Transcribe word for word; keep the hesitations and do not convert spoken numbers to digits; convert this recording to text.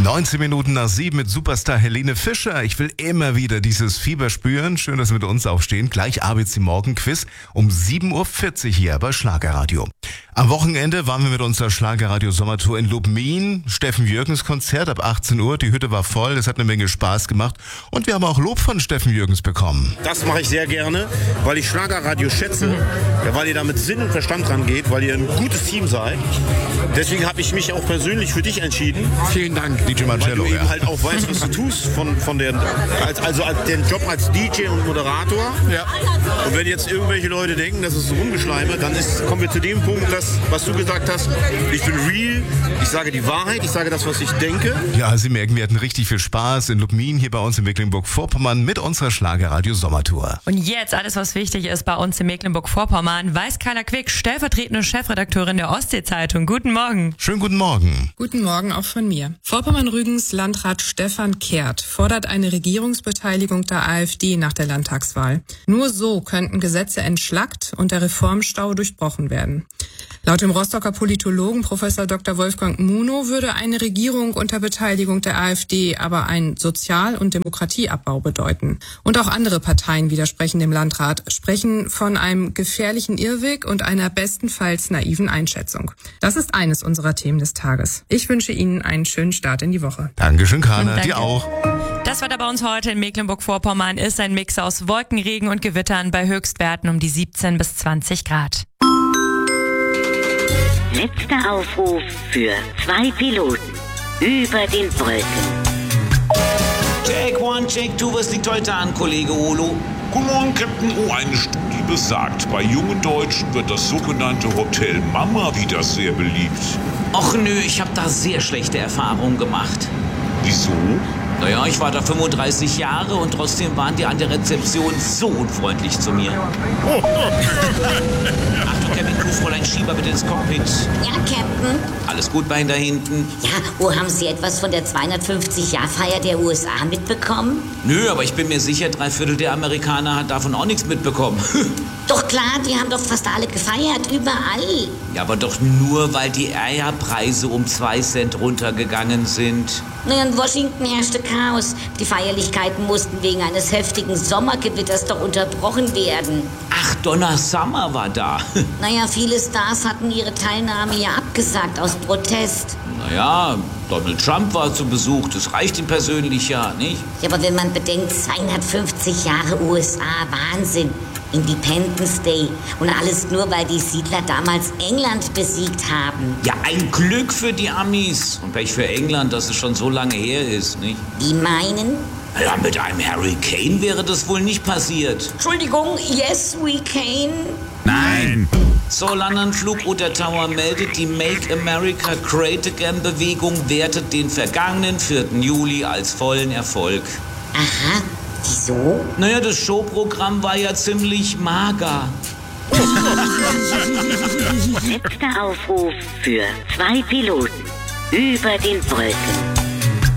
neunzehn Minuten nach sieben mit Superstar Helene Fischer. Ich will immer wieder dieses Fieber spüren. Schön, dass Sie mit uns aufstehen. Gleich A B C Morgen Quiz um sieben Uhr vierzig hier bei Schlagerradio. Am Wochenende waren wir mit unserer Schlagerradio Sommertour in Lubmin. Steffen Jürgens Konzert ab achtzehn Uhr. Die Hütte war voll. Es hat eine Menge Spaß gemacht. Und wir haben auch Lob von Steffen Jürgens bekommen. Das mache ich sehr gerne, weil ich Schlagerradio schätze. Ja, weil ihr da mit Sinn und Verstand rangeht, weil ihr ein gutes Team seid. Deswegen habe ich mich auch persönlich für dich entschieden. Vielen Dank. D J Marcello, weil du eben ja. halt auch weißt, was du tust von, von der, als, also als den Job als D J und Moderator. Ja. Und wenn jetzt irgendwelche Leute denken, das ist Rumgeschleime, dann ist, kommen wir zu dem Punkt, dass, was du gesagt hast, ich bin real, ich sage die Wahrheit, ich sage das, was ich denke. Ja, Sie merken, wir hatten richtig viel Spaß in Lubmin hier bei uns in Mecklenburg-Vorpommern mit unserer Schlagerradio Sommertour. Und jetzt alles, was wichtig ist bei uns in Mecklenburg-Vorpommern, weiß Carla Quick, stellvertretende Chefredakteurin der Ostsee-Zeitung. Guten Morgen. Schönen guten Morgen. Guten Morgen auch von mir. Vorpommern-Rügens Landrat Stefan Kehrt fordert eine Regierungsbeteiligung der AfD nach der Landtagswahl. Nur so könnten Gesetze entschlackt und der Reformstau durchbrochen werden. Laut dem Rostocker Politologen Professor Doktor Wolfgang Munow würde eine Regierung unter Beteiligung der AfD aber einen Sozial- und Demokratieabbau bedeuten. Und auch andere Parteien widersprechen dem Landrat, sprechen von einem gefährlichen Irrweg und einer bestenfalls naiven Einschätzung. Das ist eines unserer Themen des Tages. Ich wünsche Ihnen einen schönen Start in die Woche. Dankeschön, Carla. Danke. Dir auch. Das Wetter bei uns heute in Mecklenburg-Vorpommern ist ein Mix aus Wolken, Regen und Gewittern bei Höchstwerten um die siebzehn bis zwanzig Grad. Letzter Aufruf für zwei Piloten über den Wolken. Check one, check two, was liegt heute an, Kollege Olo? Guten Morgen, Captain. Oh, eine Studie besagt, bei jungen Deutschen wird das sogenannte Hotel Mama wieder sehr beliebt. Och nö, ich habe da sehr schlechte Erfahrungen gemacht. Wieso? Naja, ich war da fünfunddreißig Jahre und trotzdem waren die an der Rezeption so unfreundlich zu mir. Achtung, Captain Crew, Fräulein Schieber, bitte ins Cockpit. Ja, Captain. Alles gut bei Ihnen da hinten? Ja, wo haben Sie etwas von der zweihundertfünfzig-Jahr-Feier der U S A mitbekommen? Nö, aber ich bin mir sicher, drei Viertel der Amerikaner hat davon auch nichts mitbekommen. Doch klar, die haben doch fast alle gefeiert, überall. Ja, aber doch nur, weil die Eierpreise um zwei Cent runtergegangen sind. Naja, in Washington herrschte Chaos. Die Feierlichkeiten mussten wegen eines heftigen Sommergewitters doch unterbrochen werden. Ach, Donna Summer war da. Naja, viele Stars hatten ihre Teilnahme ja abgesagt aus Protest. Naja, Donald Trump war zu Besuch, das reicht ihm persönlich ja, nicht? Ja, aber wenn man bedenkt, zweihundertfünfzig Jahre U S A, Wahnsinn. Independence Day. Und alles nur, weil die Siedler damals England besiegt haben. Ja, ein Glück für die Amis. Und Pech für England, dass es schon so lange her ist, nicht? Die meinen? Ja, mit einem Hurricane wäre das wohl nicht passiert. Entschuldigung, yes, we can. Nein! So, London-Flug Utter Tower meldet, die Make America Great Again Bewegung wertet den vergangenen vierten Juli als vollen Erfolg. Aha. Wieso? Naja, das Showprogramm war ja ziemlich mager. Letzter Aufruf für zwei Piloten über den Wolken.